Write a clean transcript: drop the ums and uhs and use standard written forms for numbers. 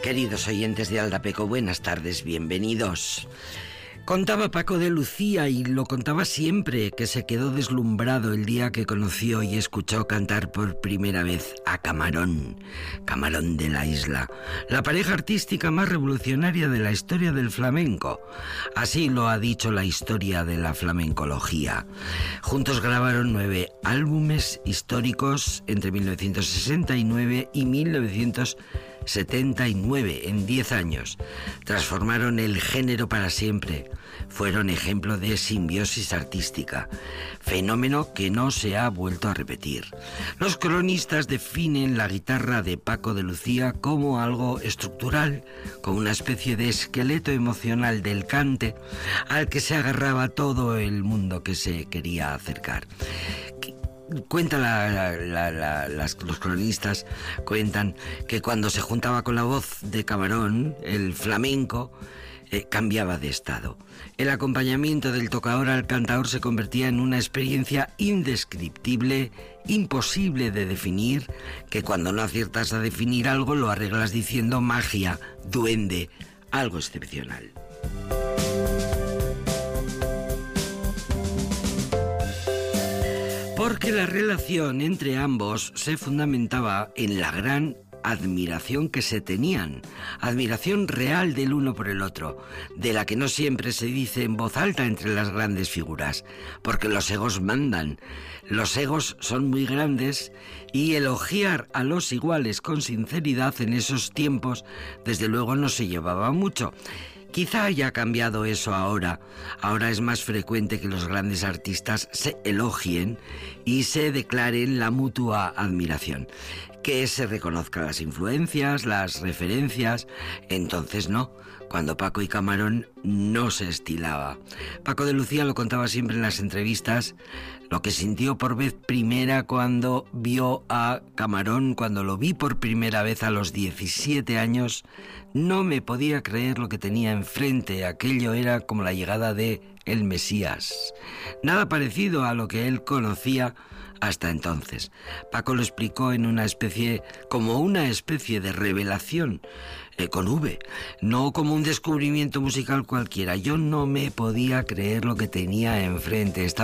Queridos oyentes de Aldapeco, buenas tardes, bienvenidos. Contaba Paco de Lucía, y lo contaba siempre, que se quedó deslumbrado el día que conoció y escuchó cantar por primera vez a Camarón, Camarón de la Isla, la pareja artística más revolucionaria de la historia del flamenco. Así lo ha dicho la historia de la flamencología. Juntos grabaron 9 álbumes históricos entre 1969 y 1979, en 10 años. Transformaron el género para siempre. Fueron ejemplo de simbiosis artística, fenómeno que no se ha vuelto a repetir. Los cronistas definen la guitarra de Paco de Lucía como algo estructural, como una especie de esqueleto emocional del cante al que se agarraba todo el mundo que se quería acercar. Los cronistas cuentan que cuando se juntaba con la voz de Camarón, el flamenco cambiaba de estado. El acompañamiento del tocador al cantador se convertía en una experiencia indescriptible, imposible de definir, que cuando no aciertas a definir algo lo arreglas diciendo magia, duende, algo excepcional. Porque la relación entre ambos se fundamentaba en la gran admiración que se tenían, admiración real del uno por el otro, de la que no siempre se dice en voz alta entre las grandes figuras, porque los egos mandan, los egos son muy grandes, y elogiar a los iguales con sinceridad en esos tiempos, desde luego no se llevaba mucho. Quizá haya cambiado eso ahora. Ahora es más frecuente que los grandes artistas se elogien y se declaren la mutua admiración, que se reconozcan las influencias, las referencias. Entonces no, cuando Paco y Camarón no se estilaba. Paco de Lucía lo contaba siempre en las entrevistas, lo que sintió por vez primera cuando vio a Camarón, cuando lo vi por primera vez a los 17 años, no me podía creer lo que tenía enfrente. Aquello era como la llegada de el Mesías. Nada parecido a lo que él conocía hasta entonces. Paco lo explicó en una especie de revelación, con V, no como un descubrimiento musical cualquiera. Yo no me podía creer lo que tenía enfrente.